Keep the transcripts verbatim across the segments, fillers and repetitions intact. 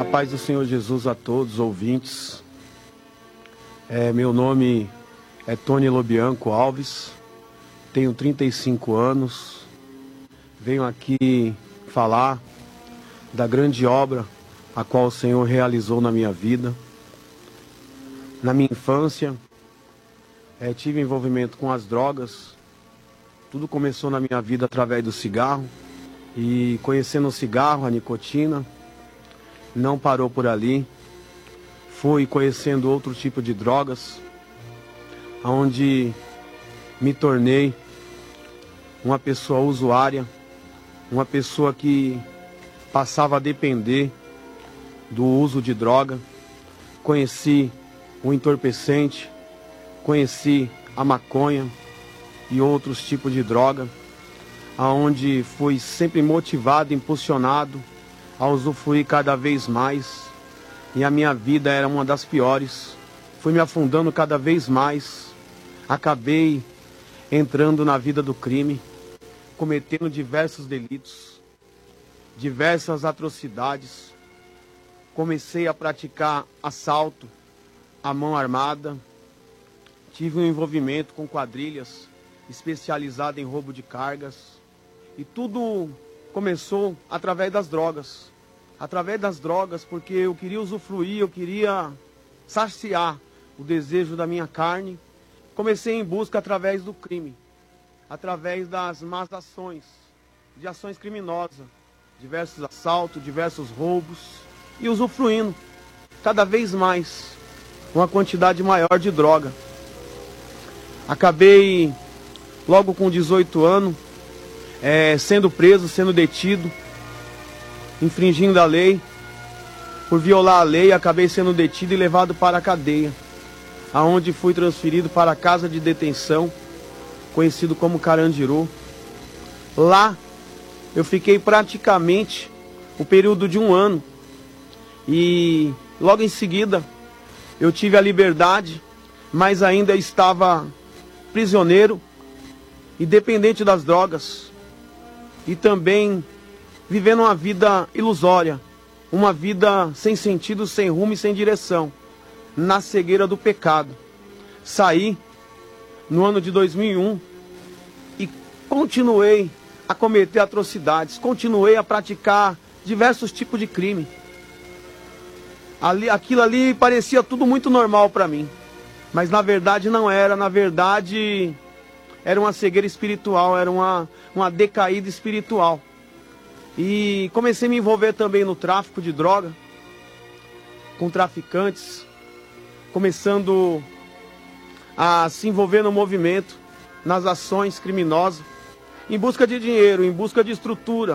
A paz do Senhor Jesus a todos os ouvintes. É, meu nome é Tony Lobianco Alves, tenho trinta e cinco anos, venho aqui falar da grande obra a qual o Senhor realizou na minha vida. Na minha infância, é, tive envolvimento com as drogas. Tudo começou na minha vida através do cigarro, e conhecendo o cigarro, a nicotina, não parou por ali. Fui conhecendo outro tipo de drogas, onde me tornei uma pessoa usuária, uma pessoa que passava a depender do uso de droga. Conheci o entorpecente, conheci a maconha e outros tipos de droga, aonde fui sempre motivado, impulsionado a usufruir cada vez mais, e a minha vida era uma das piores. Fui me afundando cada vez mais, acabei entrando na vida do crime, cometendo diversos delitos, diversas atrocidades. Comecei a praticar assalto à mão armada, tive um envolvimento com quadrilhas especializada em roubo de cargas, e tudo começou através das drogas. Através das drogas, porque eu queria usufruir, eu queria saciar o desejo da minha carne. Comecei em busca através do crime, através das más ações, de ações criminosas, diversos assaltos, diversos roubos, e usufruindo cada vez mais uma quantidade maior de droga. Acabei logo com dezoito anos, é, sendo preso, sendo detido, infringindo a lei. Por violar a lei, acabei sendo detido e levado para a cadeia, aonde fui transferido para a casa de detenção, conhecido como Carandiru. Lá eu fiquei praticamente o período de um ano, e logo em seguida eu tive a liberdade, mas ainda estava prisioneiro e dependente das drogas, e também vivendo uma vida ilusória, uma vida sem sentido, sem rumo e sem direção, na cegueira do pecado. Saí no ano de dois mil e um e continuei a cometer atrocidades, continuei a praticar diversos tipos de crime. Ali, aquilo ali parecia tudo muito normal para mim, mas na verdade não era. Na verdade era uma cegueira espiritual, era uma, uma decaída espiritual. E comecei a me envolver também no tráfico de droga, com traficantes, começando a se envolver no movimento, nas ações criminosas, em busca de dinheiro, em busca de estrutura,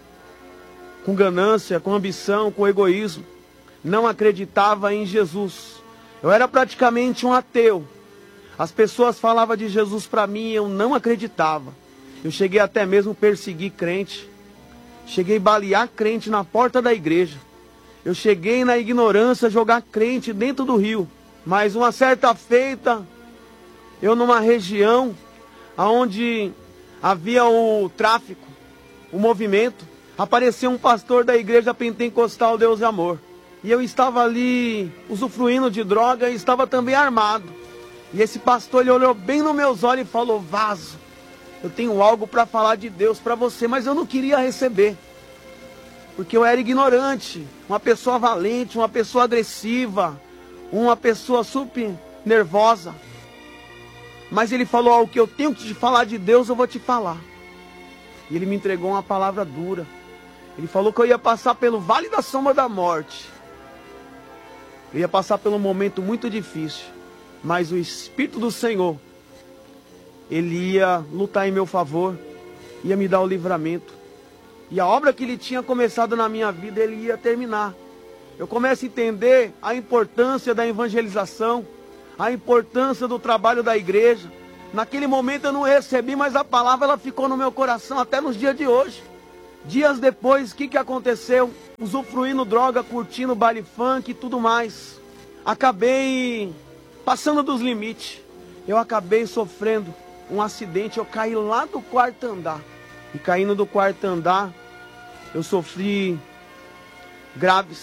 com ganância, com ambição, com egoísmo. Não acreditava em Jesus. Eu era praticamente um ateu. As pessoas falavam de Jesus para mim e eu não acreditava. Eu cheguei até mesmo a perseguir crente. Cheguei a balear crente na porta da igreja. Eu cheguei na ignorância a jogar crente dentro do rio. Mas uma certa feita, eu numa região onde havia o tráfico, o movimento, apareceu um pastor da igreja pentecostal Deus e Amor. E eu estava ali usufruindo de droga e estava também armado. E esse pastor, ele olhou bem nos meus olhos e falou: Vaso, eu tenho algo para falar de Deus para você. Mas eu não queria receber, porque eu era ignorante, uma pessoa valente, uma pessoa agressiva, uma pessoa super nervosa. Mas ele falou: ó, o que eu tenho que te falar de Deus, eu vou te falar. E ele me entregou uma palavra dura. Ele falou que eu ia passar pelo vale da sombra da morte. Eu ia passar por um momento muito difícil, mas o Espírito do Senhor, Ele ia lutar em meu favor, ia me dar o livramento. E a obra que Ele tinha começado na minha vida, Ele ia terminar. Eu começo a entender a importância da evangelização, a importância do trabalho da igreja. Naquele momento eu não recebi, mas a palavra ela ficou no meu coração até nos dias de hoje. Dias depois, o que, que aconteceu? Usufruindo droga, curtindo baile funk e tudo mais. Acabei passando dos limites. Eu acabei sofrendo um acidente, eu caí lá do quarto andar. E caindo do quarto andar, eu sofri graves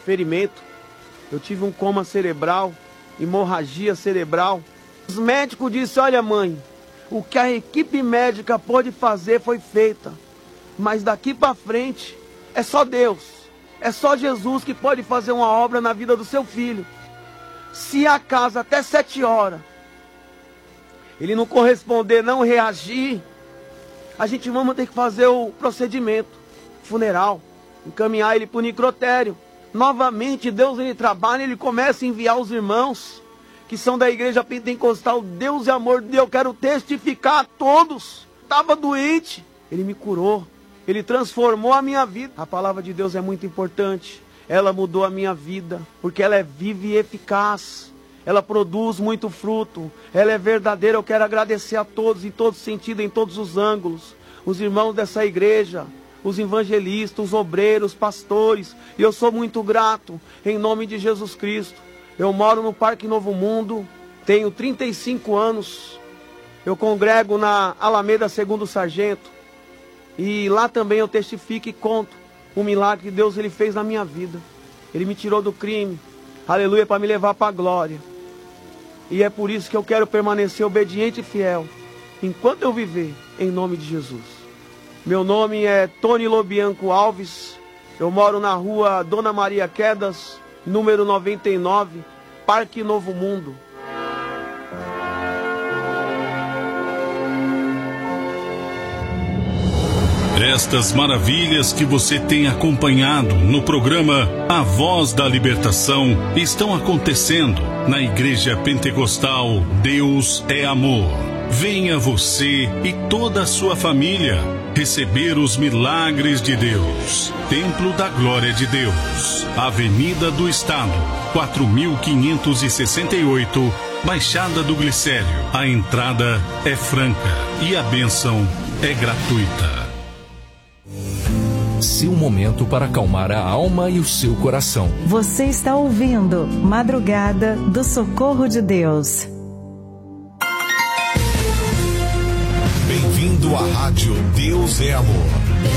ferimento. Eu tive um coma cerebral, hemorragia cerebral. Os médicos disseram, olha mãe, o que a equipe médica pôde fazer foi feita. Mas daqui para frente é só Deus, é só Jesus que pode fazer uma obra na vida do seu filho. Se a casa até sete horas ele não corresponder, não reagir, a gente vamos ter que fazer o procedimento funeral, encaminhar ele para o necrotério. Novamente Deus ele trabalha, ele começa a enviar os irmãos que são da igreja pentecostal. Deus é amor de Deus, eu quero testificar a todos. Estava doente, ele me curou, ele transformou a minha vida. A palavra de Deus é muito importante, ela mudou a minha vida, porque ela é viva e eficaz, ela produz muito fruto, ela é verdadeira. Eu quero agradecer a todos, em todo sentido, em todos os ângulos, os irmãos dessa igreja, os evangelistas, os obreiros, pastores, e eu sou muito grato, em nome de Jesus Cristo. Eu moro no Parque Novo Mundo, tenho trinta e cinco anos, eu congrego na Alameda Segundo Sargento, e lá também eu testifico e conto o milagre que Deus ele fez na minha vida. Ele me tirou do crime, aleluia, para me levar para a glória. E é por isso que eu quero permanecer obediente e fiel, enquanto eu viver, em nome de Jesus. Meu nome é Tony Lobianco Alves, eu moro na rua Dona Maria Quedas, número noventa e nove, Parque Novo Mundo. Estas maravilhas que você tem acompanhado no programa A Voz da Libertação estão acontecendo na Igreja Pentecostal Deus é Amor. Venha você e toda a sua família receber os milagres de Deus. Templo da Glória de Deus, Avenida do Estado, quatro mil quinhentos e sessenta e oito, Baixada do Glicério. A entrada é franca e a bênção é gratuita. Seu momento para acalmar a alma e o seu coração. Você está ouvindo Madrugada do Socorro de Deus. Bem-vindo à Rádio Deus é Amor.